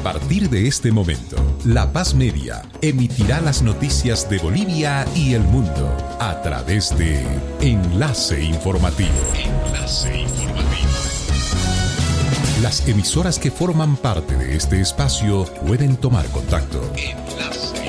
partir de este momento, La Paz Media emitirá las noticias de Bolivia y el mundo a través de Enlace Informativo. Enlace Informativo. Las emisoras que forman parte de este espacio pueden tomar contacto. Enlace